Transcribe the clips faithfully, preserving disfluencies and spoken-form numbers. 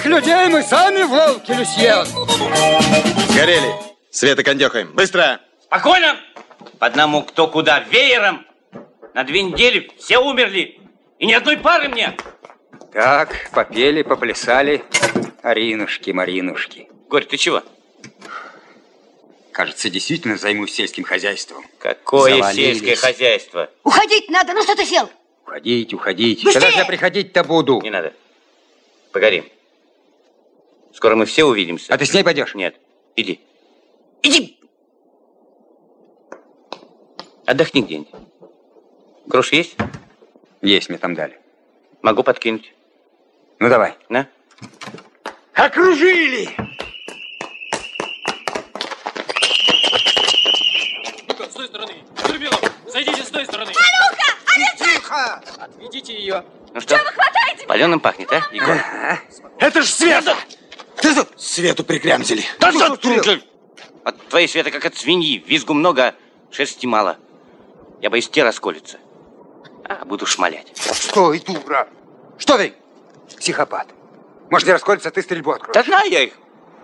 Этих людей мы сами волки, Люсьен. Сгорели. Света кондехаем. Быстро. Спокойно. По одному кто куда. Веером. На две недели все умерли. И ни одной пары мне. Так, попели, поплясали. Аринушки, Маринушки. Горь, ты чего? Кажется, действительно займусь сельским хозяйством. Какое Завалились. сельское хозяйство? Уходить надо, ну что ты сел? Уходить, уходить. Быстрее! Когда же я приходить-то буду? Не надо. Погоди. Скоро мы все увидимся. А ты с ней пойдешь? Нет. Иди. Иди! Отдохни где-нибудь. Грош есть? Есть, мне там дали. Могу подкинуть. Ну, давай. На. Окружили! Ну-ка, с той стороны. Турбилов, сойдите с той стороны. А ну-ка, Тихо! Отведите ее. Ну что? Что вы хватаете? Паленым пахнет, а, Егор? Это ж Света! Ты тут Свету приклямзили. Да что ты? От твоей Света как от свиньи. Визгу много, а шерсти мало. Я боюсь, те расколется. А буду шмалять. Стой, дура! Что ты? Психопат. Может, не расколется, ты стрельбу откроешь. Да знаю я их.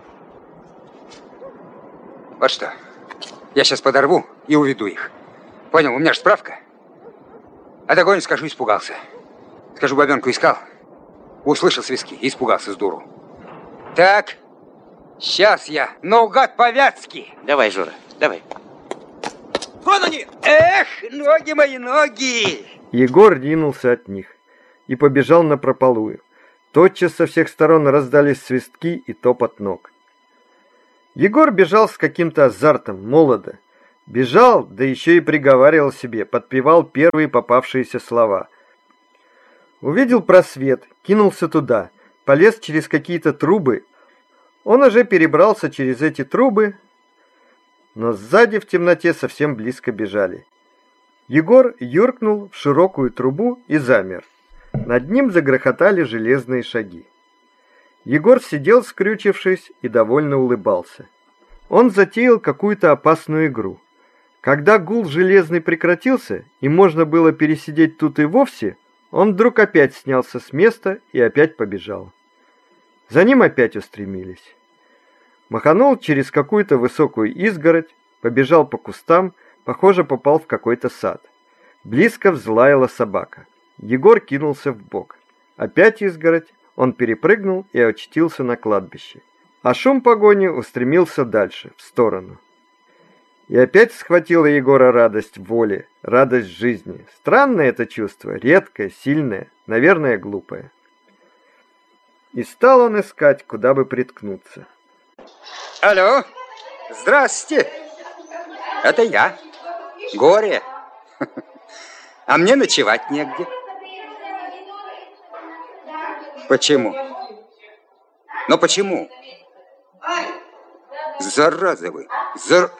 Вот что. Я сейчас подорву и уведу их. Понял, у меня же справка. А догоню, скажу, испугался. Скажу, бабенку искал. Услышал свистки и испугался с дуру. Так, сейчас я наугад по-вятски. Давай, Жора, давай. Вон они! Эх, ноги мои, ноги! Егор ринулся от них и побежал напропалую. Тотчас со всех сторон раздались свистки и топот ног. Егор бежал с каким-то азартом, молодо. Бежал, да еще и приговаривал себе, подпевал первые попавшиеся слова. Увидел просвет, кинулся туда, полез через какие-то трубы. Он уже перебрался через эти трубы, но сзади в темноте совсем близко бежали. Егор юркнул в широкую трубу и замер. Над ним загрохотали железные шаги. Егор сидел, скрючившись, и довольно улыбался. Он затеял какую-то опасную игру. Когда гул железный прекратился, и можно было пересидеть тут и вовсе, он вдруг опять снялся с места и опять побежал. За ним опять устремились. Маханул через какую-то высокую изгородь, побежал по кустам, похоже, попал в какой-то сад. Близко взлаяла собака. Егор кинулся вбок. Опять изгородь, он перепрыгнул и очутился на кладбище. А шум погони устремился дальше, в сторону. И опять схватила Егора радость воли, радость жизни. Странное это чувство, редкое, сильное, наверное, глупое. И стал он искать, куда бы приткнуться. Алло, здрасте. Это я, Горе. А мне ночевать негде. Почему? Но почему? Зараза вы. Зар...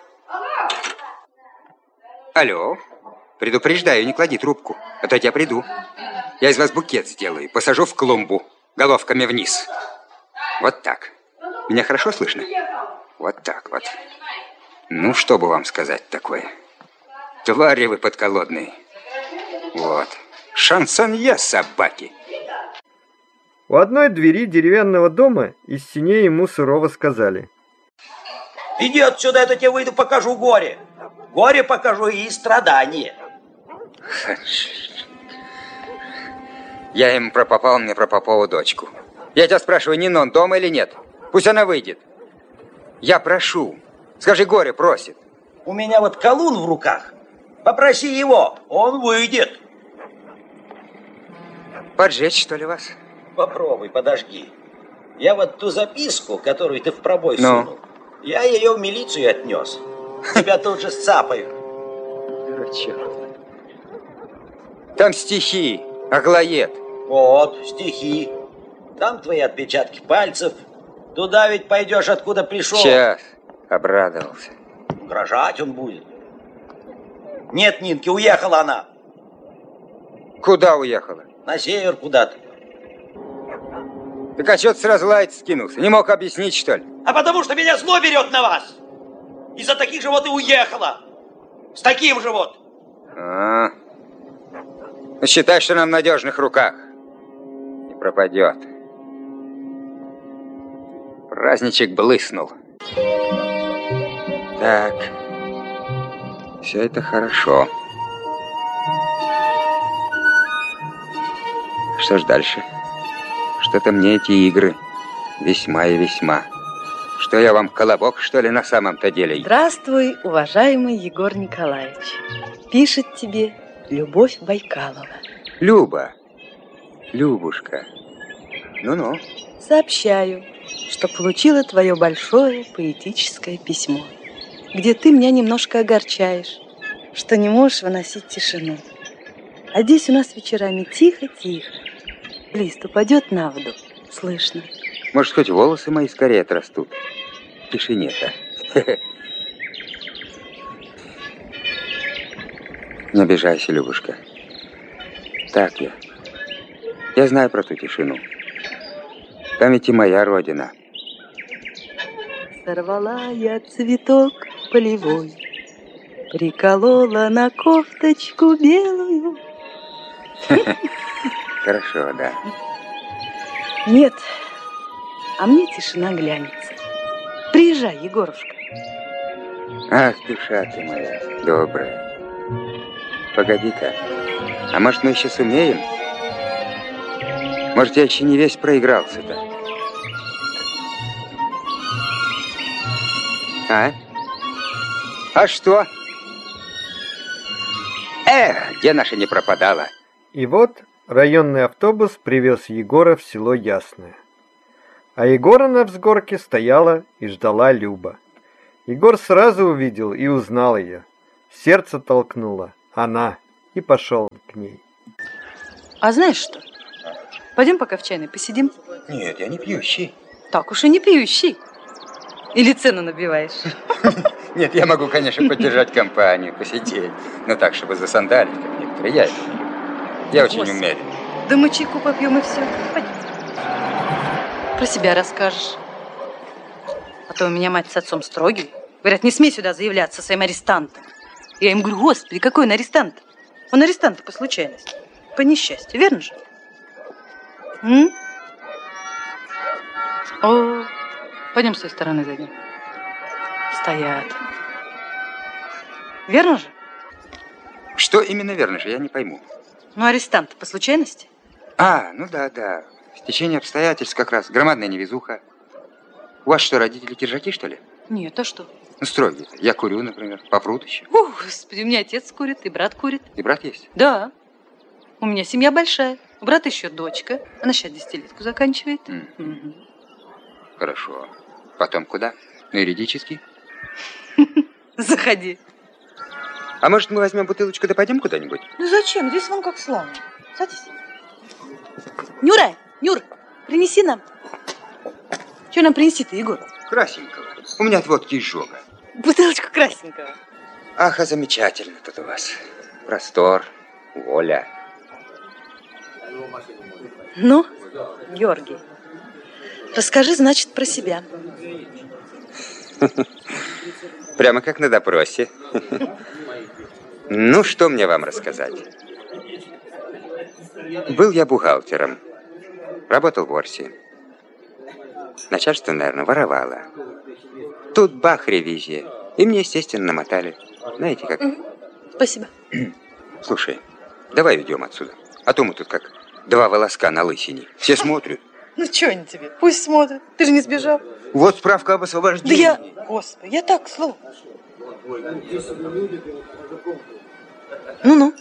Алло, предупреждаю, не клади трубку, а то я приду. Я из вас букет сделаю, посажу в клумбу, головками вниз. Вот так. Меня хорошо слышно? Вот так вот. Ну, что бы вам сказать такое? Твари вы подколодные. Вот. Шансонье, собаки. У одной двери деревянного дома из синей ему сурово сказали: иди отсюда, я тебе выйду, покажу горе. Горе покажу и страдания. Я им пропопал, мне про Попову дочку. Я тебя спрашиваю, Нинон дома или нет? Пусть она выйдет. Я прошу. Скажи, Горе просит. У меня вот колун в руках. Попроси его, он выйдет. Поджечь, что ли, вас? Попробуй, подожди. Я вот ту записку, которую ты в пробой ну? сунул, я ее в милицию отнес. Тебя тут же сцапают. Дурачок. Там стихи, Аглоед. Вот, стихи. Там твои отпечатки пальцев. Туда ведь пойдешь, откуда пришел. Сейчас. Обрадовался. Угрожать он будет. Нет, Нинки, уехала она. Куда уехала? На север куда-то. Так а что ты сразу лаять скинулся? Не мог объяснить, что ли? А потому что меня зло берет на вас. Из-за таких же вот и уехала. С таким же вот. А, ну, считай, что она в надежных руках. Не пропадет. праздничек блыснул. Так, все это хорошо. Что ж дальше? Что-то мне эти игры весьма и весьма. Что я вам, колобок, что ли, на самом-то деле? Здравствуй, уважаемый Егор Николаевич. Пишет тебе Любовь Байкалова. Люба, Любушка, ну-ну. Сообщаю, что получила твое большое поэтическое письмо, где ты меня немножко огорчаешь, что не можешь выносить тишину. А здесь у нас вечерами тихо-тихо. Лист упадет на воду, слышно. Может, хоть волосы мои скорее отрастут. В тишине-то. Не обижайся, Любушка. Так я. Я знаю про ту тишину. Там ведь и моя родина. Сорвала я цветок полевой, приколола на кофточку белую. Хорошо, да. Нет, а мне тишина глянется. Приезжай, Егорушка. Ах, душа ты моя, добрая. Погоди-ка, а может, мы еще сумеем? Может, я еще не весь проигрался-то? А? А что? Эх, где наша не пропадала? И вот районный автобус привез Егора в село Ясное. А Егора на взгорке стояла и ждала Люба. Егор сразу увидел и узнал ее. Сердце толкнуло. Она. И пошел к ней. А знаешь что? Пойдем пока в чайной посидим. Нет, я не пьющий. Так уж и не пьющий. Или цену набиваешь? Нет, я могу, конечно, поддержать компанию, посидеть. Но так, чтобы засандалить, как некоторые. Я, я очень Господи. умерен. Да мы чайку попьем и все. Пойдем. Про себя расскажешь. А то у меня мать с отцом строгие. Говорят, не смей сюда заявляться своим арестантом. Я им говорю, господи, какой он арестант? Он арестант по случайности, по несчастью, верно же? М? О, пойдем с той стороны за ним. Стоят. Верно же? Что именно верно же, я не пойму. Ну, арестант по случайности? А, ну да, да. В течение обстоятельств как раз. Громадная невезуха. У вас что, родители киржаки, что ли? Нет, а что? Ну, строгие. Я курю, например. Попрут еще. О, господи, у меня отец курит, и брат курит. И брат есть? Да. У меня семья большая. У брата еще дочка. Она сейчас десятилетку заканчивает. Mm. Угу. Хорошо. Потом куда? На юридический? Заходи. А может, мы возьмем бутылочку, да пойдем куда-нибудь? Ну зачем? Здесь вон как славно. Садись. Нюра, Нюр, принеси нам. Что нам принести-то, Егор? Красненького. У меня от водки изжога. Бутылочку красненького. Ах, а замечательно тут у вас. Простор, воля. Ну, Георгий, расскажи, значит, про себя. Прямо как на допросе. Ну, что мне вам рассказать? Был я бухгалтером. Работал в Орсе. Начальство, наверное, воровало. Тут бах, ревизия. И мне, естественно, намотали. Знаете, как... Спасибо. Слушай, давай уйдем отсюда. А то мы тут как два волоска на лысине. Все смотрят. Ну, что они тебе? Пусть смотрят. Ты же не сбежал. Вот справка об Да освобождении. я... Господи, я так, слово. Ну-ну.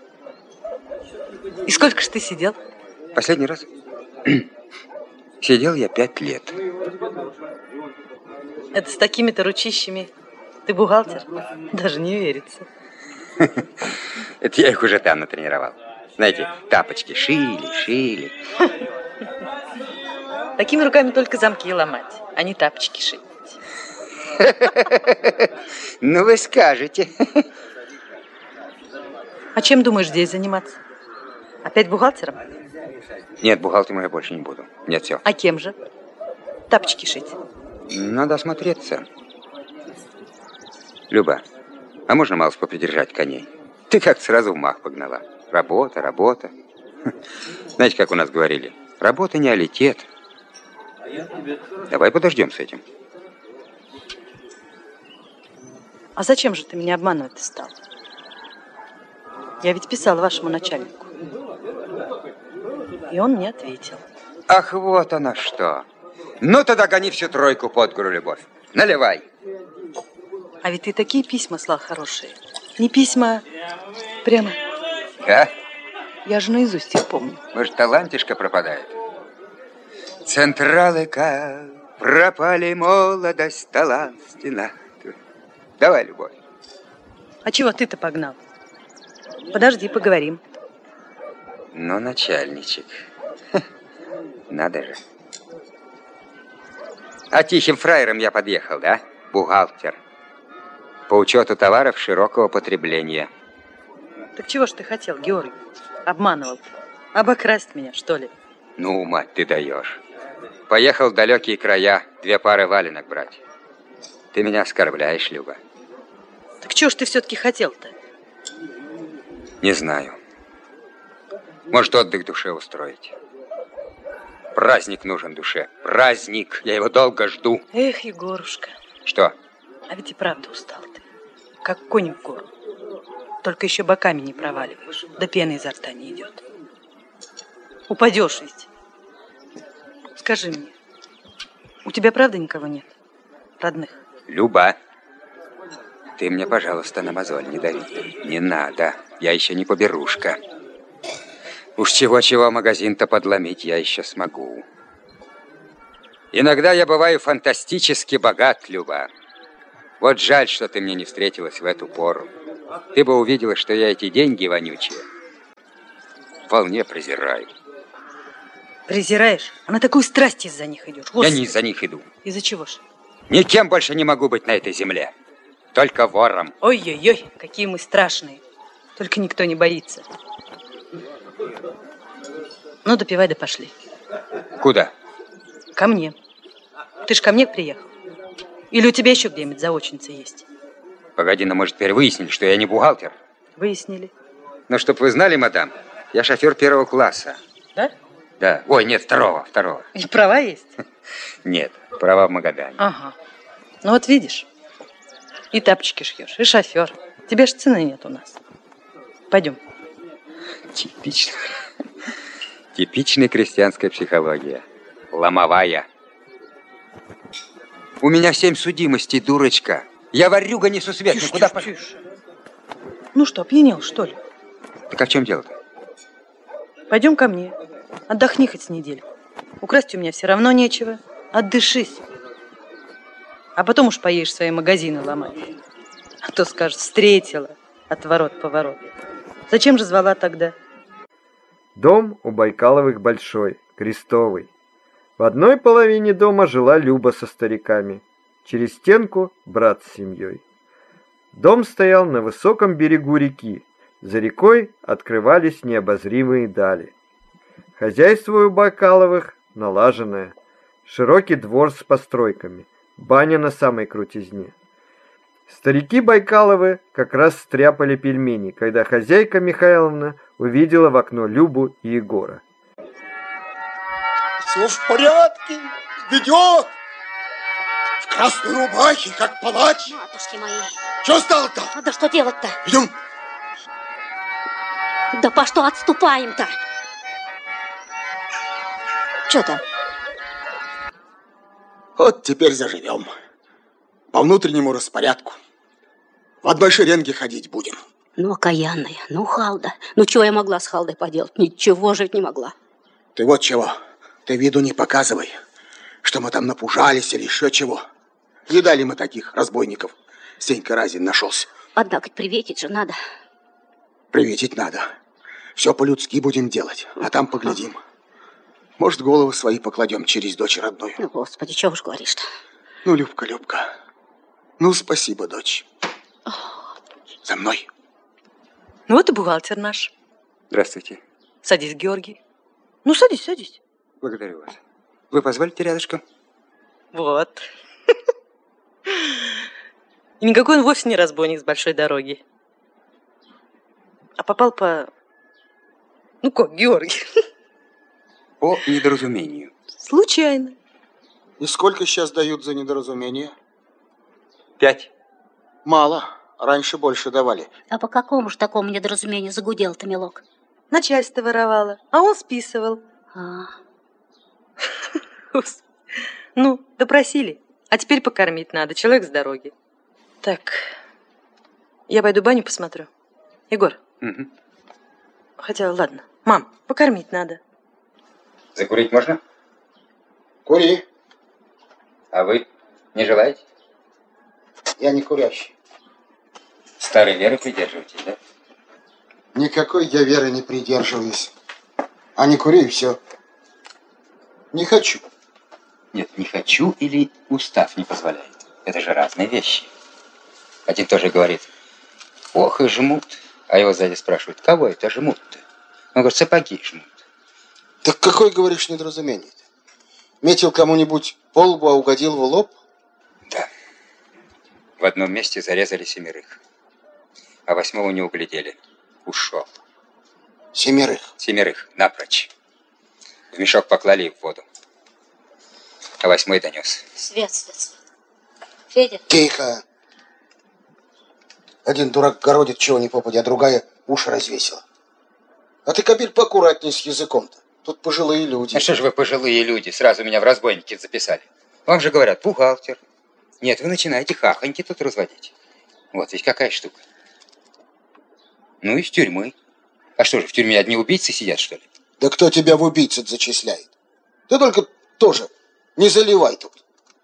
И сколько ж ты сидел? Последний раз сидел я пять лет. Это с такими-то ручищами ты бухгалтер? Даже не верится. Это я их уже там натренировал. Знаете, тапочки шили, шили. Такими руками только замки ломать, а не тапочки шить. Ну, вы скажете. А чем думаешь здесь заниматься? Опять бухгалтером? Нет, бухгалтером я больше не буду. Нет, все. А кем же? Тапочки шить. Надо осмотреться. Люба, а можно малость попридержать коней? Ты как сразу в мах погнала. Работа, работа. Знаете, как у нас говорили? Работа не алитет. Давай подождем с этим. А зачем же ты меня обманывать стал? Я ведь писал вашему начальнику. И он мне ответил. Ах, вот оно что. Ну, тогда гони всю тройку под гору, Любовь. Наливай. А ведь ты такие письма слал хорошие. Не письма, прямо... А? Я же наизусть их помню. Может, талантишка пропадает? Централыка, пропали молодость, талант, стена. Давай, Любовь. А чего ты-то погнал? Подожди, поговорим. Ну, начальничек. Надо же. А тихим фраером я подъехал, да? Бухгалтер. По учету товаров широкого потребления. Так чего ж ты хотел, Георгий? Обманывал. Обокрасть меня, что ли? Ну, мать, ты даешь. Поехал в далекие края две пары валенок брать. Ты меня оскорбляешь, Люба. Так чего ж ты все-таки хотел-то? Не знаю. Может, отдых душе устроить. Праздник нужен душе. Праздник. Я его долго жду. Эх, Егорушка. Что? А ведь и правда устал ты. Как конь в гору. Только еще боками не проваливаешь. Да пена изо рта не идет. Упадешь ведь. Скажи мне, у тебя правда никого нет? Родных? Люба, ты мне, пожалуйста, на мозоль не дави. Не надо. Я еще не поберушка. Уж чего-чего магазин-то подломить я еще смогу. Иногда я бываю фантастически богат, Люба. Вот жаль, что ты мне не встретилась в эту пору. Ты бы увидела, что я эти деньги вонючие вполне презираю. Презираешь? А на такую страсть из-за них идешь? Господи. Я не из-за них иду. Из-за чего ж? Никем больше не могу быть на этой земле. Только вором. Ой-ой-ой, какие мы страшные. Только никто не боится. Ну, допивай, да пошли. Куда? Ко мне. Ты ж ко мне приехал. Или у тебя еще где-нибудь заочница есть? Погоди, ну мы же теперь выяснили, что я не бухгалтер. Выяснили. Но чтоб вы знали, мадам, я шофер первого класса. Да? Да. Ой, нет, второго, второго. И права есть? Нет, права в Магадане. Ага. Ну вот видишь, и тапочки шьешь, и шофер. Тебе ж цены нет у нас. Пойдем. Типично. Типичная крестьянская психология. Ломовая. У меня семь судимостей, дурочка. Я ворюга несусветный. Тише, Куда тише, тише. Ну что, опьянел, что ли? Так а в чем дело-то? Пойдем ко мне. Отдохни хоть с недельку. Украсть у меня все равно нечего. Отдышись. А потом уж поедешь свои магазины ломать. А то скажешь, встретила отворот-поворот. Зачем же звала тогда? Дом у Байкаловых большой, крестовый. В одной половине дома жила Люба со стариками. Через стенку брат с семьей. Дом стоял на высоком берегу реки. За рекой открывались необозримые дали. Хозяйство у Байкаловых налаженное. Широкий двор с постройками. Баня на самой крутизне. Старики Байкаловы как раз стряпали пельмени, когда хозяйка Михайловна увидела в окно Любу и Егора. Все в порядке, ведет. В красной рубахе, как палач. Матушки мои. Что стало-то? А да что делать-то? Идем. Да по что отступаем-то? Что там? Вот теперь заживем. По внутреннему распорядку. В одной шеренге ходить будем. Ну, окаянная, ну, Халда. Ну, чего я могла с Халдой поделать? Ничего жить не могла. Ты вот чего. Ты виду не показывай, что мы там напужались или еще чего. Видали мы таких разбойников. Сенька Разин нашелся. Однако приветить же надо. Приветить надо. Все по-людски будем делать, а там поглядим. Может, головы свои покладем через дочь родную. Ну, Господи, чего уж говоришь-то? Ну, Любка, Любка. Ну, спасибо, дочь. За мной. Ну, вот и бухгалтер наш. Здравствуйте. Садись, Георгий. Ну, садись, садись. Благодарю вас. Вы позволите рядышком? Вот. И никакой он вовсе не разбойник с большой дороги. А попал по... Ну как, Георгий? По недоразумению. Случайно. И сколько сейчас дают за недоразумение? Пять. Мало. Раньше больше давали. А по какому ж такому недоразумению загудел-то, милок? Начальство воровало, а он списывал. А. Ну, допросили. А теперь покормить надо. Человек с дороги. Так, я пойду баню посмотрю. Егор. Угу. Хотя, ладно. Мам, покормить надо. Закурить можно? Кури. А вы не желаете? Я не курящий. Старой веры придерживаетесь, да? Никакой я веры не придерживаюсь. А не кури, и все. Не хочу. Нет, не хочу или устав не позволяет. Это же разные вещи. Один тоже говорит, ох и жмут. А его сзади спрашивают, кого это жмут-то? Он говорит, сапоги жмут. Так какое, говоришь, недоразумение-то? Метил кому-нибудь по лбу, а угодил в лоб? Да. В одном месте зарезали семерых. А восьмого не углядели. Ушел. Семерых? Семерых, напрочь. В мешок поклали и в воду. А восьмой донес. Свет, свет, свет. Федя. Тихо. Один дурак городит чего ни попадя, а другая уши развесила. А ты, Кабель, поаккуратней с языком-то. Тут пожилые люди. А что же вы пожилые люди? Сразу меня в разбойники записали. Вам же говорят, бухгалтер. Нет, вы начинаете хахоньки тут разводить. Вот ведь какая штука. Ну, из тюрьмы. А что же, в тюрьме одни убийцы сидят, что ли? Да кто тебя в убийцы зачисляет? Ты только тоже не заливай тут.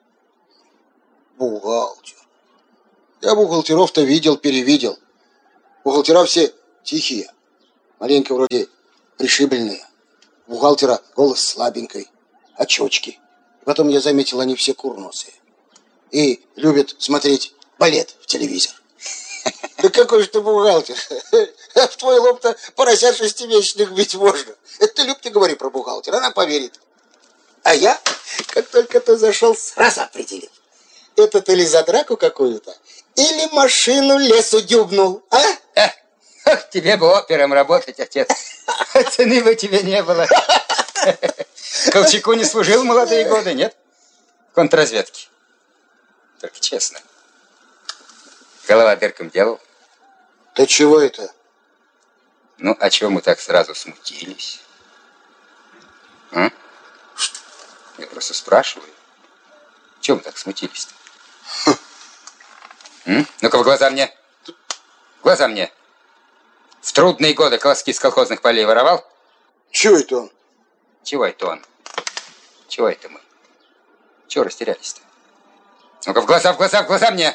Бухгалтер. Я бухгалтеров-то видел, перевидел. Бухгалтера все тихие. Маленько вроде пришибленные. У бухгалтера голос слабенький, очечки. Потом я заметил, они все курносые. И любят смотреть балет в телевизор. Да какой же ты бухгалтер? В твой лоб-то поросят шестимесячных бить можно. Это ты, Люб, не говори про бухгалтера, она поверит. А я, как только ты зашел, сразу определил. Это ты ли за драку какую-то? Или машину лесу дюбнул, а? Ах, тебе бы опером работать, отец. Цены бы тебе не было. Колчаку не служил в молодые годы, нет? В контрразведке. Только честно. Голова дырком делал. Да чего это? Ну, а чего мы так сразу смутились? А? Я просто спрашиваю. Чего мы так смутились-то? Ну-ка, в глаза мне. В глаза мне. В трудные годы колоски с колхозных полей воровал? Чего это он? Чего это он? Чего это мы? Чего растерялись-то? Ну-ка, в глаза, в глаза, в глаза мне!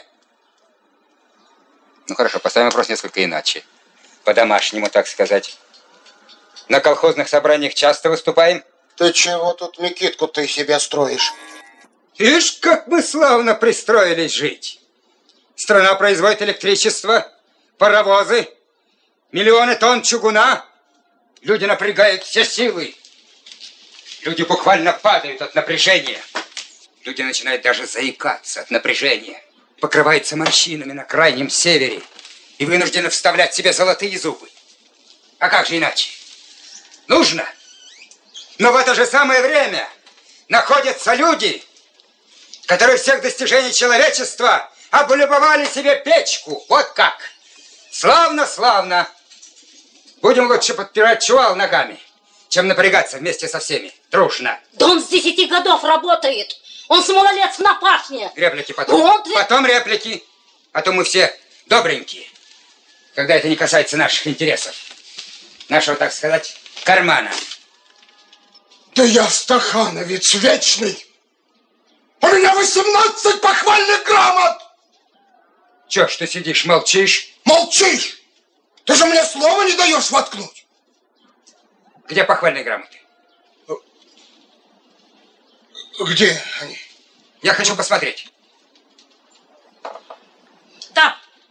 Ну, хорошо, поставим вопрос несколько иначе. По-домашнему, так сказать. На колхозных собраниях часто выступаем? Ты чего тут, Микитку, ты себя строишь? Ишь, как мы славно пристроились жить. Страна производит электричество, паровозы, миллионы тонн чугуна. Люди напрягают все силы. Люди буквально падают от напряжения. Люди начинают даже заикаться от напряжения. Покрываются морщинами на крайнем севере и вынуждены вставлять себе золотые зубы. А как же иначе? Нужно. Но в это же самое время находятся люди, которые всех достижений человечества облюбовали себе печку. Вот как. Славно, славно. Будем лучше подпирать чувал ногами, чем напрягаться вместе со всеми. Дружно. Да он с десяти годов работает. Он с малолетств на пашне. Реплики потом. Вот. Потом реплики. А то мы все добренькие. Когда это не касается наших интересов. Нашего, так сказать, кармана. Да я стахановец вечный. У меня восемнадцать похвальных грамот. Чё ж ты сидишь, молчишь? Молчишь? Ты же мне слова не даешь воткнуть. Где похвальные грамоты? Где они? Я хочу посмотреть. Там.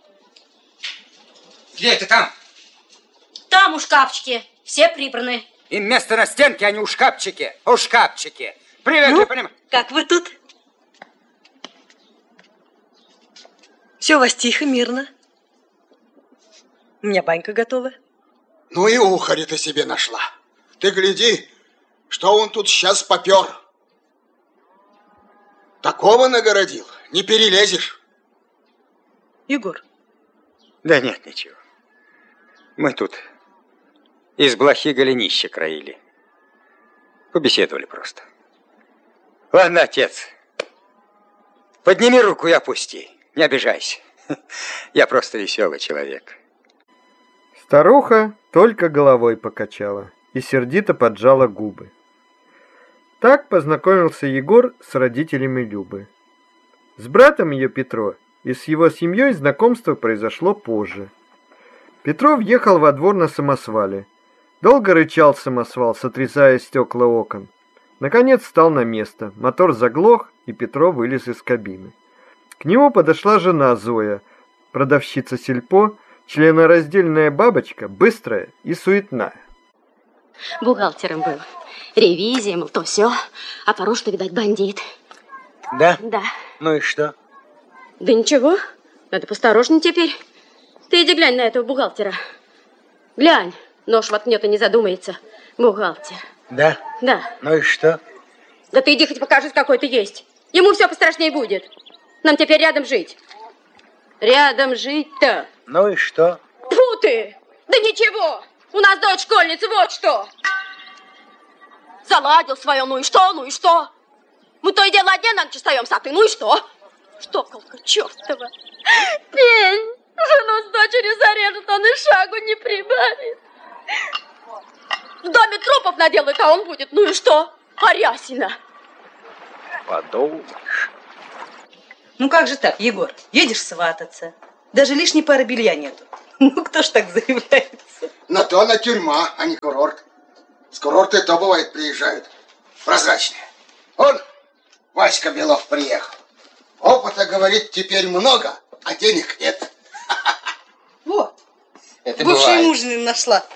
Где это там? Там у шкафчики. Все прибраны. Им место на стенке, а не у шкафчике. У шкафчике. Привет, Ну, я понимаю. как вы тут? Все у вас тихо, мирно. У меня банька готова. Ну и ухарь ты себе нашла. Ты гляди, что он тут сейчас попер. Такого нагородил, не перелезешь. Егор. Да нет, ничего. Мы тут из блохи голенище краили. Побеседовали просто. Ладно, отец, подними руку и опусти. Не обижайся. Я просто веселый человек. Старуха только головой покачала и сердито поджала губы. Так познакомился Егор с родителями Любы. С братом ее Петро и с его семьей знакомство произошло позже. Петро въехал во двор на самосвале. Долго рычал самосвал, сотрясая стекла окон. Наконец встал на место, мотор заглох, и Петро вылез из кабины. К нему подошла жена Зоя, продавщица сельпо, членораздельная бабочка, быстрая и суетная. Бухгалтером был. Ревизия, мол, то все. А по-русски, видать, бандит. Да? Да. Ну и что? Да ничего. Надо посторожнее теперь. Ты иди глянь на этого бухгалтера. Глянь. Нож воткнет и не задумается. Бухгалтер. Да? Да. Ну и что? Да ты иди хоть покажись, какой ты есть. Ему все пострашнее будет. Нам теперь рядом жить. Рядом жить-то. Ну и что? Тьфу ты! Да ничего! У нас дочь школьница, вот что! Заладил свое, ну и что, ну и что? Мы то и дело одни на ночь остаемся, а ты, ну и что? Штоколка чертова! Пень! Жену с дочерью зарежет, он и шагу не прибавит. В доме трупов наделает, а он будет, ну и что? Арясина! Подумаешь. Ну как же так, Егор? Едешь свататься. Даже лишней пары белья нету. Ну кто ж так заявляется? На то она тюрьма, а не курорт. С курорта и то бывает приезжают. Прозрачные. Он, Васька Белов, приехал. Опыта, говорит, теперь много, а денег нет. Вот. Это бывшая бывает. мужа нашла.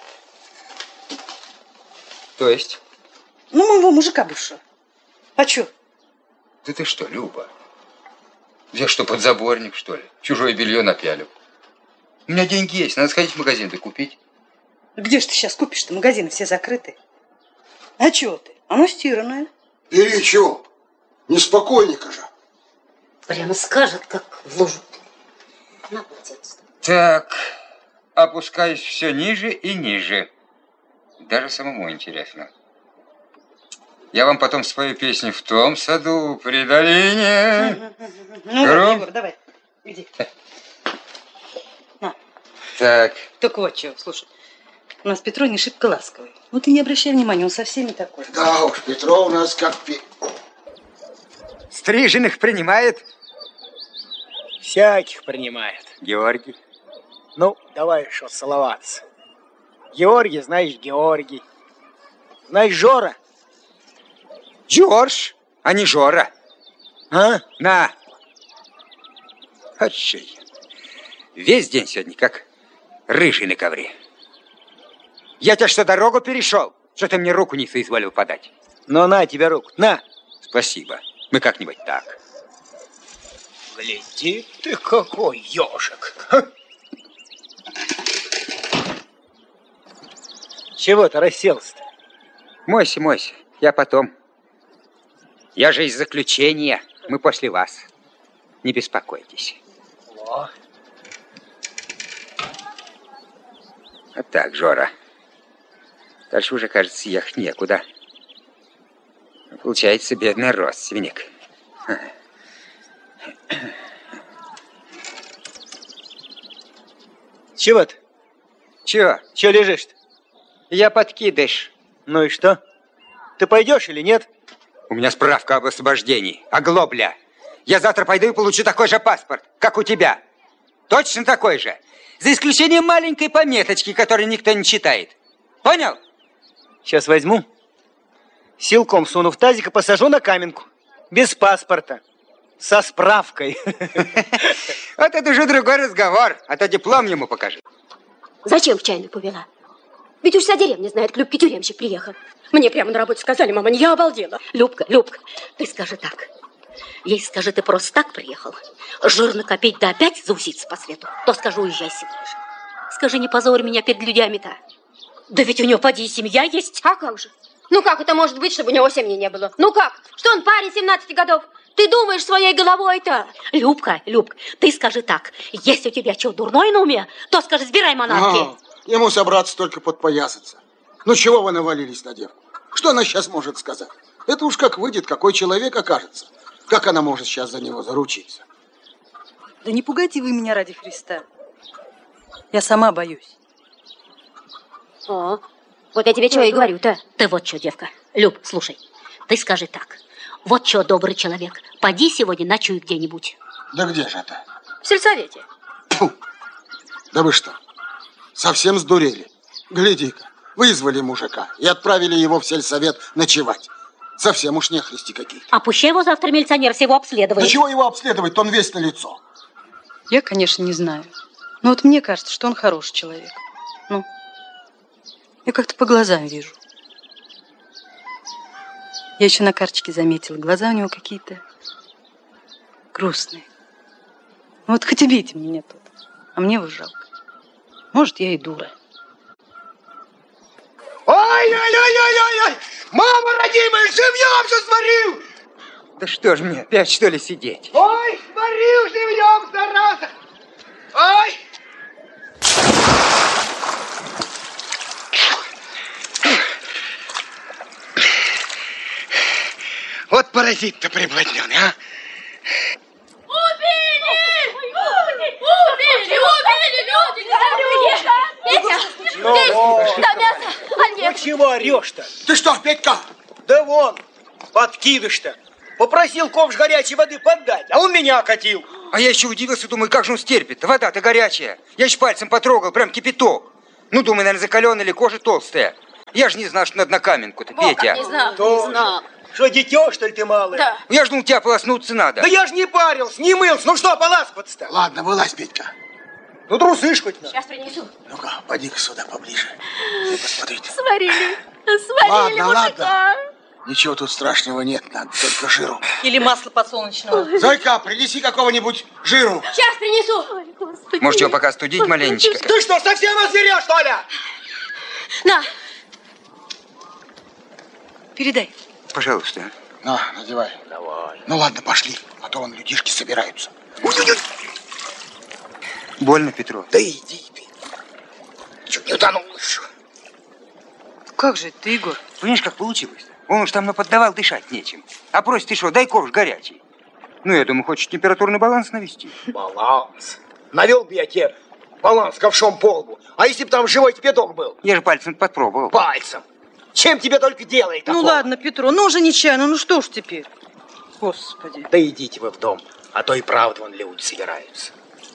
То есть? Ну, моего мужика бывшего. А чё? Да ты что, Люба? Я что, подзаборник, что ли? Чужое белье напялю. У меня деньги есть, надо сходить в магазин да купить. Где ж ты сейчас купишь-то? Магазины все закрыты. А чё ты? Оно стиранное. Бери чего? Неспокойненько же. Прямо скажет, как в лужу. На, полотенце. Так, опускаюсь все ниже и ниже. Даже самому интересно. Я вам потом спою песню «В том саду при долине». Ну, ладно, Егор, давай, иди. На. Так. Только вот чего, слушай. У нас Петро не шибко ласковый. Ну ты не обращай внимания, он совсем не такой. Да уж, Петро у нас как пи... Стриженных принимает? Всяких принимает. Георгий. Ну, давай что целоваться. Георгий, знаешь, Георгий. Знаешь, Жора? Джордж, а не Жора. А? На. Отшей. Весь день сегодня как рыжий на ковре. Я тебе что, дорогу перешел? Что ты мне руку не соизволил подать? Ну, на тебе руку, на. Спасибо. Мы как-нибудь так. Гляди ты какой ежик. Чего ты расселся-то? Мойся, мойся. Я потом. Я же из заключения. Мы после вас. Не беспокойтесь. О. Вот так, Жора. Дальше уже, кажется, ехать некуда. Получается, бедный родственник. Чего ты? Чего? Чего лежишь-то? Я подкидыш. Ну и что? Ты пойдешь или нет? У меня справка об освобождении. Оглобля. Я завтра пойду и получу такой же паспорт, как у тебя. Точно такой же. За исключением маленькой пометочки, которую никто не читает. Понял? Сейчас возьму. Силком суну в тазик и посажу на каменку. Без паспорта. Со справкой. Вот это уже другой разговор. А то диплом ему покажи. Зачем в чайную повела? Ведь уж вся деревня знает, к Любке тюремщик приехал. Мне прямо на работе сказали, мама, я обалдела. Любка, Любка, ты скажи так. Ей скажи, ты просто так приехал. Жирно копить, да опять зауситься по свету. То скажу, уезжай сегодня же. Скажи, не позорь меня перед людьми-то. Да ведь у него, поди, и семья есть. А как же? Ну как это может быть, чтобы у него семьи не было? Ну как? Что он парень семнадцати годов? ты думаешь своей головой-то? Любка, Любка, ты скажи так. Если у тебя что, дурное на уме, то скажи, сбирай манатки. А, ему собраться только подпоясаться. Ну чего вы навалились на девку? Что она сейчас может сказать? Это уж как выйдет, какой человек окажется. Как она может сейчас за него заручиться? Да не пугайте вы меня ради Христа. Я сама боюсь. О, вот я тебе что и говорю-то. Ты вот что, девка. Люб, слушай, ты скажи так. Вот что, добрый человек, поди сегодня ночуй где-нибудь. Да где же это? В сельсовете. Фу. Да вы что, совсем сдурели? Гляди-ка, вызвали мужика и отправили его в сельсовет ночевать. Совсем уж нехристи какие. А пущай его завтра милиционер всего обследует. Да чего его обследовать, он весь на лицо. Я, конечно, не знаю. Но вот мне кажется, что он хороший человек. Ну, я как-то по глазам вижу. Я еще на карточке заметила, глаза у него какие-то грустные. Ну вот хоть убейте меня тут, а мне его жалко. Может, я и дура. Ой-ой-ой-ой-ой! Мама родимая, живьем все сварил! Да что ж мне, опять что ли сидеть? Ой, сварил живьем, зараза! Ой! Вот паразит-то приблотненный, а? Убили! Убили! Убили! Люди! Петя! Здесь! Да, мясо! Олег! Ну чего орешь-то? Ты что, Петька? Да вон, подкидыш-то. Попросил ковш горячей воды поддать, а он меня окатил. А я еще удивился, думаю, как же он стерпит? Вода-то горячая. Я еще пальцем потрогал, прям кипяток. Ну, думаю, наверное, закаленная или кожа толстая. Я же не знал, что надо на каменку-то, Петя. Не знал, Тоже. не знал. Что, дитё, что ли, ты малый? Да. Я же думал, тебя полоснуться надо. Да я ж не парился, не мылся. Ну что, поласкаться-то? Ладно, вылазь, Петька. Ну, трусышь хоть надо. Сейчас принесу. Ну-ка, поди-ка сюда поближе. Ну, посмотрите. Сварили. Сварили Ладно, мужика. ладно. Ничего тут страшного нет, надо только жиру. Или масло подсолнечного. Зойка, принеси какого-нибудь жиру. Сейчас принесу. Ой, Господи. Может, его пока студить маленечко? Ты что, совсем озверел, что ли? На. Передай. Пожалуйста. На, надевай. Давай. Ну ладно, пошли, а то вон людишки собираются. Больно, Петров? Да иди ты. Чуть не утонул еще. Как же ты, Егор? Понимаешь, как получилось-то? Он уж там наподдавал, дышать нечем. А просит, ты что, дай ковш горячий. Ну, я думаю, хочешь температурный баланс навести. Баланс. Навел бы я тебе баланс ковшом по лбу. А если бы там живой кипяток был? Я же пальцем попробовал. Пальцем. Чем тебе только делает Ну такого? ладно, Петро, ну уже нечаянно, ну что ж теперь? Господи. Да идите вы в дом, а то и правда вон люди собираются.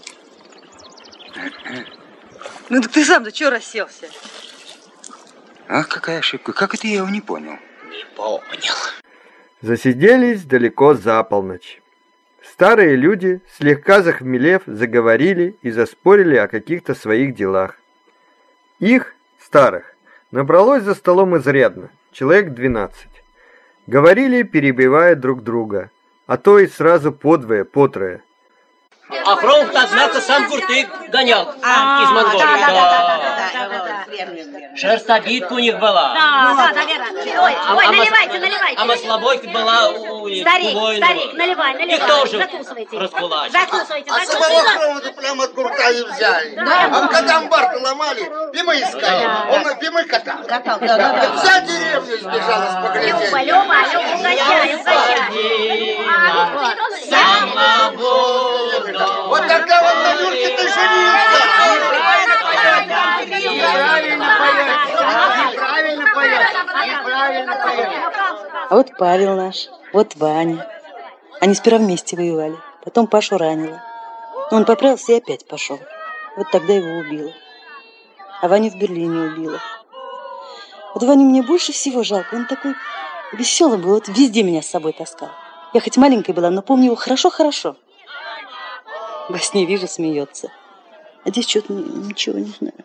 Ну так ты сам-то чего расселся? Ах, какая ошибка. Как это я его не понял? Не понял. Засиделись далеко за полночь. Старые люди, слегка захмелев, заговорили и заспорили о каких-то своих делах. Их, старых, набралось за столом изрядно, человек двенадцать. Говорили, перебивая друг друга, а то и сразу подвое, потрое. А фронт, однако, сам Куртык гонял а, из Монголии. Да, да, да, да, да, да, да. Шерстобитка у них была. Да, да, наверное. Ой, а, ой, а наливайте, наливайте. А маслобойка была у Старик, старик, наливай, наливай. Их тоже закусывайте. раскулачили. Закусывайте, А закусывайте. самого хрона-то прямо от гурта и взяли. А когда амбар ломали, Пимы искали. Он Пимы катал. Катал, да, да, да. Вся деревня сбежалась поглядеть. Люба, Люба, Люба, угощай, угощай. Вот тогда вот на Люрке ты женился. Неправильно поешь. Неправильно поешь. А вот Павел наш, вот Ваня. Они сперва вместе воевали, потом Пашу ранило. Но он поправился и опять пошел. Вот тогда его убило. А Ваню в Берлине убило. Вот Ваню мне больше всего жалко. Он такой веселый был, вот везде меня с собой таскал. Я хоть маленькая была, но помню его хорошо-хорошо. Во сне вижу, смеется. А здесь что-то ничего не знаю.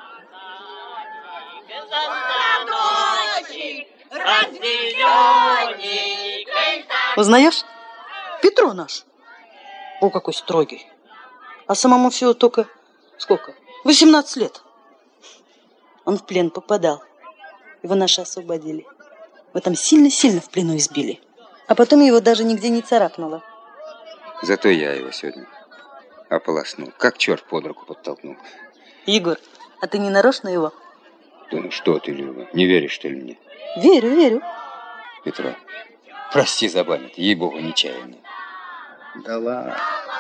Узнаешь? Петро наш. О, какой строгий. А самому всего только сколько? восемнадцать лет. Он в плен попадал. Его наши освободили. Его там сильно-сильно в плену избили. А потом его даже нигде не царапнуло. Зато я его сегодня ополоснул. Как черт под руку подтолкнул. Егор, а ты не нарочно его? Да ну что ты, Люба, не веришь, что ли, мне? Верю, верю. Петра, прости, забанят, ей-богу, нечаянно. Да ладно.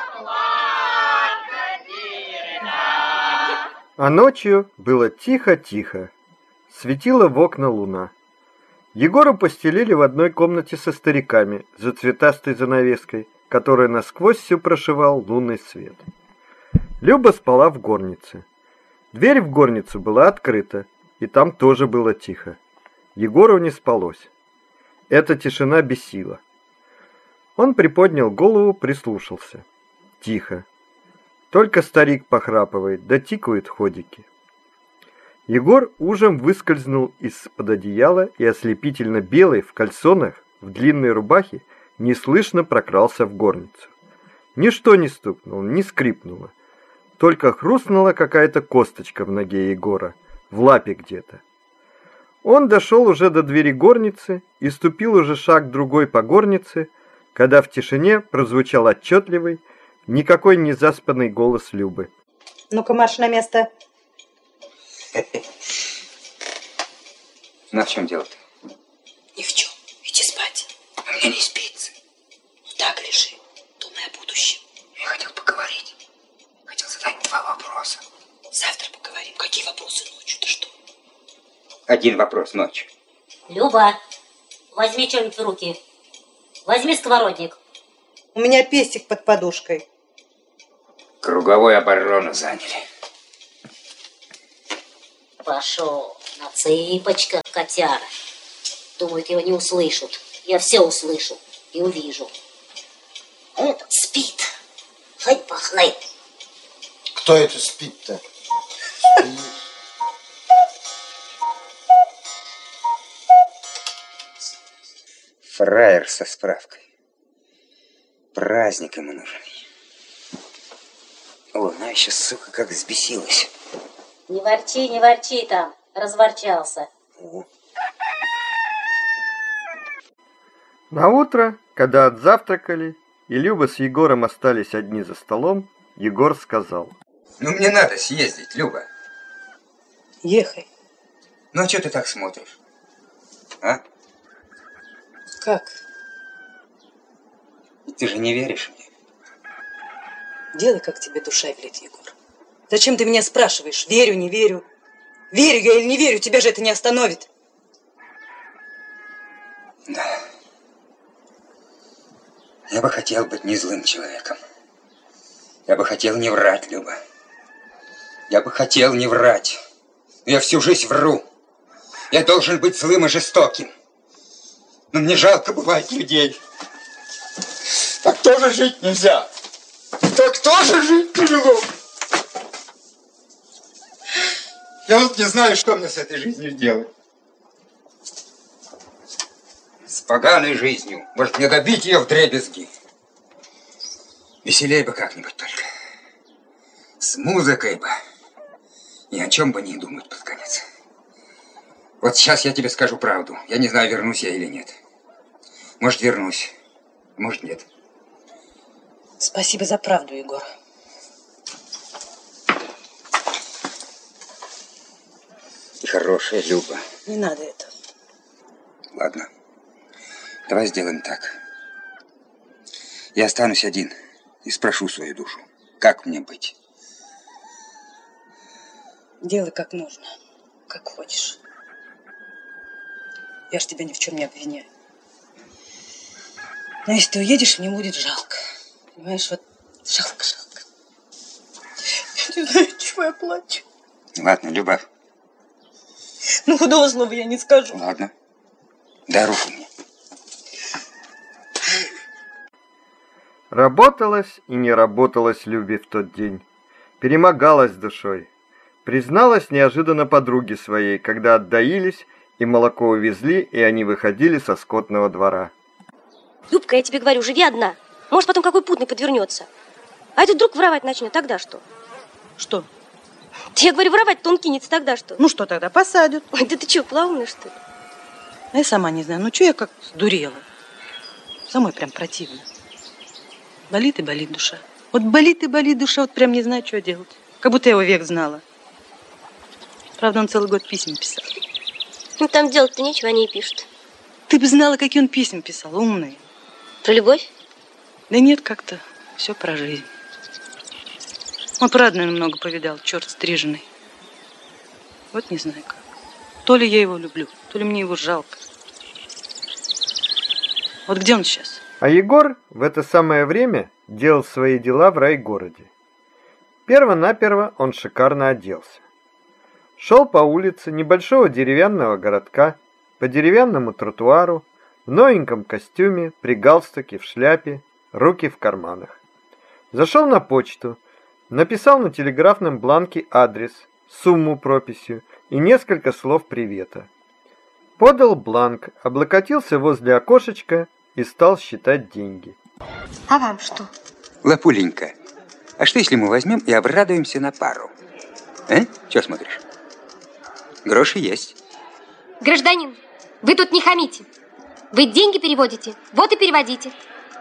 А ночью было тихо-тихо. Светила в окна луна. Егора постелили в одной комнате со стариками за цветастой занавеской, которая насквозь всю прошивал лунный свет. Люба спала в горнице. Дверь в горницу была открыта, и там тоже было тихо. Егору не спалось. Эта тишина бесила. Он приподнял голову, прислушался. Тихо. Только старик похрапывает, да тикают ходики. Егор ужем выскользнул из-под одеяла и ослепительно белый в кальсонах, в длинной рубахе, неслышно прокрался в горницу. Ничто не стукнуло, не скрипнуло. Только хрустнула какая-то косточка в ноге Егора, в лапе где-то. Он дошел уже до двери горницы и ступил уже шаг другой по горнице, когда в тишине прозвучал отчетливый, никакой не заспанный голос Любы. Ну-ка, марш на место. Ну, а в чем дело-то? Ни в чем. Иди спать. А мне не спится. Ну так лежи, думай о будущем. Я хотел поговорить. Хотел задать два вопроса. Завтра поговорим. Какие вопросы ночью? Ты что? Один вопрос ночью. Люба, возьми что-нибудь в руки. Возьми сковородник. У меня пестик под подушкой. Круговую оборону заняли. Пошел на цыпочках, котяра. Думают, его не услышат. Я все услышу и увижу. Этот спит. Хоть пахнет. Кто это спит-то? Фраер со справкой. Праздник ему нужен. Луна еще, сука, как взбесилась. Не ворчи, не ворчи там. Разворчался. Наутро, когда отзавтракали, и Люба с Егором остались одни за столом, Егор сказал. Ну, мне надо съездить, Люба. Ехай. Ну, а что ты так смотришь? А? Как? Ты же не веришь мне. Делай, как тебе душа велит, Егор. Зачем ты меня спрашиваешь? Верю, не верю. Верю я или не верю, тебя же это не остановит. Да. Я бы хотел быть не злым человеком. Я бы хотел не врать, Люба. Я бы хотел не врать. Но я всю жизнь вру. Я должен быть злым и жестоким. Но мне жалко бывает людей. Так тоже жить нельзя. Так тоже жить тяжело. Я вот не знаю, что мне с этой жизнью делать. С поганой жизнью. Может, мне добить ее вдребезги. Веселей бы как-нибудь только. С музыкой бы. Ни о чем бы не думать под конец. Вот сейчас я тебе скажу правду. Я не знаю, вернусь я или нет. Может, вернусь. Может, нет. Спасибо за правду, Егор. Ты хорошая, Люба. Не надо этого. Ладно. Давай сделаем так. Я останусь один и спрошу свою душу. Как мне быть? Делай как нужно. Как хочешь. Я ж тебя ни в чем не обвиняю. Но если ты уедешь, мне будет жалко. Понимаешь, вот жалко-жалко. Я не знаю, чего я плачу. Ладно, Люба. Ну, худого слова я не скажу. Ладно. Дай руку мне. Работалось и не работалось Любе в тот день. Перемогалась душой. Призналась неожиданно подруге своей, когда отдаились, и молоко увезли, и они выходили со скотного двора. Любка, я тебе говорю, живи одна. Может, потом какой путный подвернется. А этот вдруг воровать начнет, тогда что? Что? Я говорю, воровать-то он кинется, тогда что? Ну что тогда, посадят. Ой, да ты что, плавный, что ли? Я сама не знаю, ну что я как сдурела. Самой прям противно. Болит и болит душа. Вот болит и болит душа, вот прям не знаю, что делать. Как будто я его век знала. Правда, он целый год писем писал. Ну, там делать-то нечего, они и пишут. Ты бы знала, какие он писем писал, умные. Про любовь? Да нет, как-то все про жизнь. Он, правда, наверное, много повидал, черт стриженный. Вот не знаю как. То ли я его люблю, то ли мне его жалко. Вот где он сейчас? А Егор в это самое время делал свои дела в райгороде. Перво-наперво он шикарно оделся. Шел по улице небольшого деревянного городка, по деревянному тротуару, в новеньком костюме, при галстуке, в шляпе, руки в карманах. Зашел на почту, написал на телеграфном бланке адрес, сумму прописью и несколько слов привета. Подал бланк, облокотился возле окошечка и стал считать деньги. А вам что? Лапуленька, а что если мы возьмем и обрадуемся на пару? А? Чего смотришь? Гроши есть. Гражданин, вы тут не хамите. Вы деньги переводите, вот и переводите.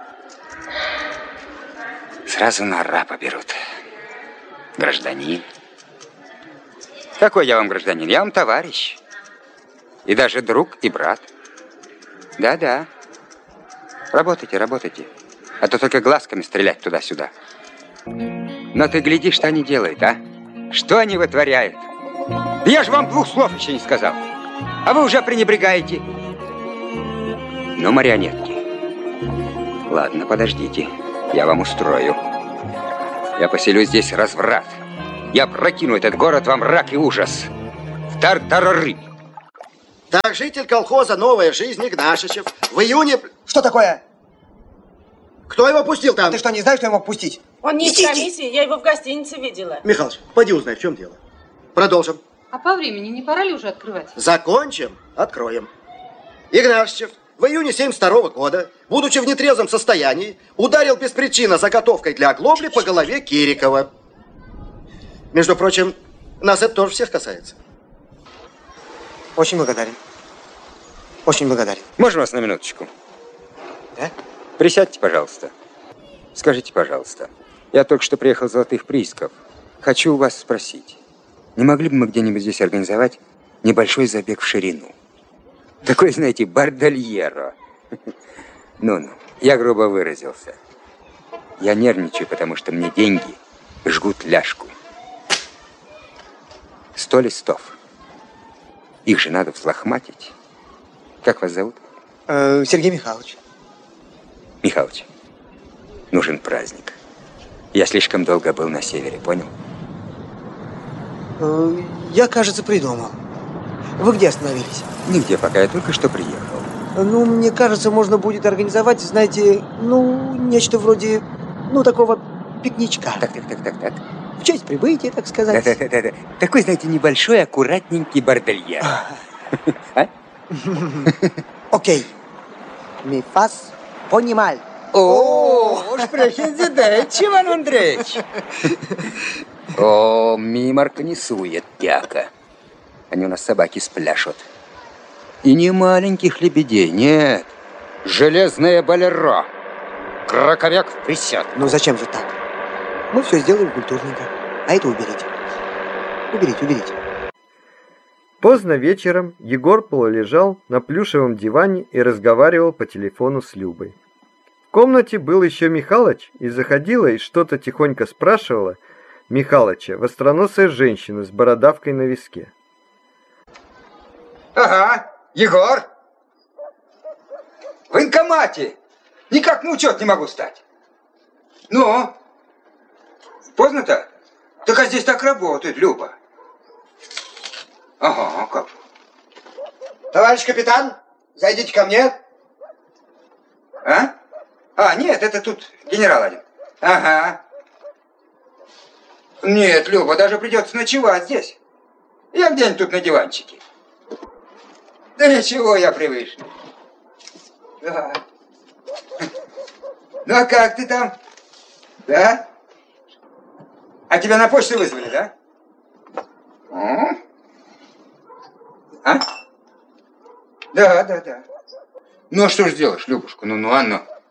Сразу на рапа берут. Гражданин. Какой я вам гражданин? Я вам товарищ. И даже друг и брат. Да-да. Работайте, работайте. А то только глазками стрелять туда-сюда. Но ты гляди, что они делают, а? Что они вытворяют? Я же вам двух слов еще не сказал. А вы уже пренебрегаете. Ну, марионетки. Ладно, подождите. Я вам устрою. Я поселю здесь разврат. Я прокину этот город во мрак и ужас. В тартарары. Так, житель колхоза «Новая жизнь» Игнашичев в июне... Что такое? Кто его пустил там? А ты что, не знаешь, кто его мог пустить? Он не из комиссии, я его в гостинице видела. Михалыч, поди узнай, в чем дело. Продолжим. А по времени не пора ли уже открывать? Закончим, откроем. Игнашичев в июне семьдесят второго года, будучи в нетрезвом состоянии, ударил без причины заготовкой для оглобли по голове Кирикова. Между прочим, нас это тоже всех касается. Очень благодарен. Очень благодарен. Можно вас на минуточку? Да? Присядьте, пожалуйста. Скажите, пожалуйста, я только что приехал с Золотых приисков. Хочу у вас спросить, не могли бы мы где-нибудь здесь организовать небольшой забег в ширину? Такой, знаете, бордельеро. Ну-ну, я грубо выразился. Я нервничаю, потому что мне деньги жгут ляжку. Сто листов. Их же надо взлохматить. Как вас зовут? Э, Сергей Михайлович. Михайлович, нужен праздник. Я слишком долго был на севере, понял? Э, я, кажется, придумал. Вы где остановились? Нигде пока, я только что приехал. Ну, мне кажется, можно будет организовать, знаете, ну, нечто вроде, ну, такого пикничка. Так, так, так, так, так. В честь прибытия, так сказать. Да, да, да, да. Такой, знаете, небольшой, аккуратненький бордельер. А? Окей. Mi faz понимал. О, sprechen Deutsch, Иван Андреевич. О, мимо организует пяка. Они у нас собаки спляшут. И не маленьких лебедей, нет. Железное болеро. Краковяк в присяд. Ну зачем же так? Мы все сделаем культурненько. А это уберите. Уберите, уберите. Поздно вечером Егор полулежал на плюшевом диване и разговаривал по телефону с Любой. В комнате был еще Михалыч, и заходила и что-то тихонько спрашивала Михалыча, востроносая женщина с бородавкой на виске. Ага, Егор. В военкомате. Никак на учет не могу стать. Ну? Поздно-то? Так а здесь так работает, Люба. Ага, как? Товарищ капитан, зайдите ко мне. А? А, нет, это тут генерал один. Ага. Нет, Люба, даже придется ночевать здесь. Я где-нибудь тут на диванчике. Да ничего, я привычный. Да. Ну а как ты там? Да? А тебя на почту вызвали, да? А? Да, да, да. Ну а что ж делаешь, Любушка? Ну, ну, а ну.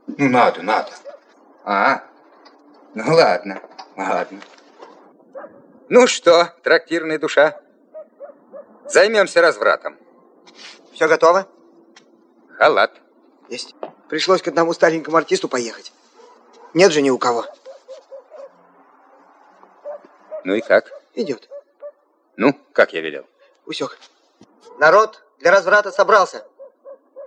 Ну, надо, надо. А, ну ладно, ладно. Ну что, трактирная душа, займемся развратом. Все готово? Халат. Есть. Пришлось к одному старенькому артисту поехать. Нет же ни у кого. Ну и как? Идет. Ну, как я велел? Усек. Народ для разврата собрался.